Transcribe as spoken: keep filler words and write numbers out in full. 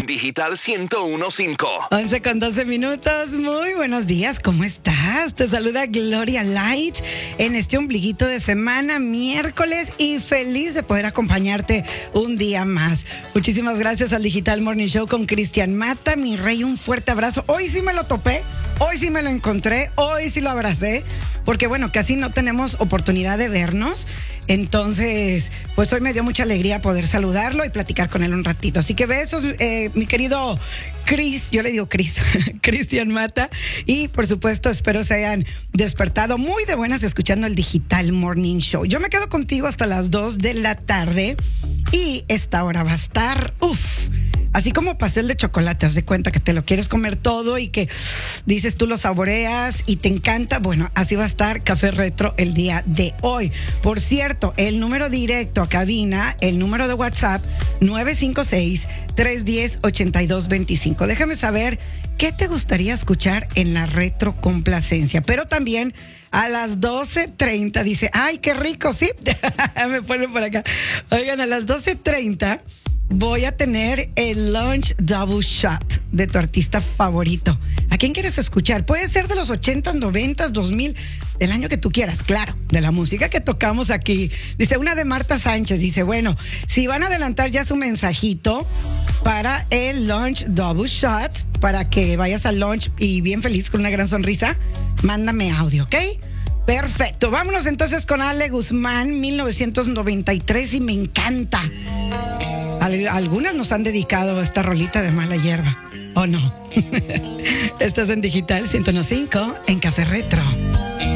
Digital ciento uno punto cinco. once con doce minutos. Muy buenos días, ¿cómo estás? Te saluda Gloria Light en este ombliguito de semana, miércoles, y feliz de poder acompañarte un día más. Muchísimas gracias al Digital Morning Show con Cristian Mata, mi rey, un fuerte abrazo. Hoy sí me lo topé, hoy sí me lo encontré, hoy sí lo abracé, porque bueno, casi no tenemos oportunidad de vernos. Entonces, pues hoy me dio mucha alegría poder saludarlo y platicar con él un ratito. Así que besos, eh, mi querido Chris, yo le digo Chris, Cristian Mata. Y por supuesto, espero se hayan despertado muy de buenas escuchando el Digital Morning Show. Yo me quedo contigo hasta las dos de la tarde y esta hora va a estar, uff, así como pastel de chocolate. Haz de cuenta que te lo quieres comer todo y que dices tú lo saboreas y te encanta. Bueno, así va a estar Café Retro el día de hoy. Por cierto, el número directo a cabina, el número de WhatsApp, nueve cinco seis, tres uno cero, ocho dos dos cinco. Déjame saber qué te gustaría escuchar en la retrocomplacencia. Pero también a las doce treinta dice, ay, qué rico, ¿sí? Me ponen por acá. Oigan, a las doce treinta voy a tener el Lunch Double Shot de tu artista favorito. ¿A quién quieres escuchar? Puede ser de los ochentas, noventas, dos mil, del año que tú quieras, claro, de la música que tocamos aquí. Dice una de Marta Sánchez, dice, bueno, si van a adelantar ya su mensajito para el Lunch Double Shot, para que vayas al lunch y bien feliz con una gran sonrisa, mándame audio, ¿ok? Perfecto, vámonos entonces con Ale Guzmán, mil novecientos noventa y tres, y me encanta. Algunas nos han dedicado a esta rolita de Mala Hierba, ¿o no? Estás en Digital ciento uno punto cinco en Café Retro.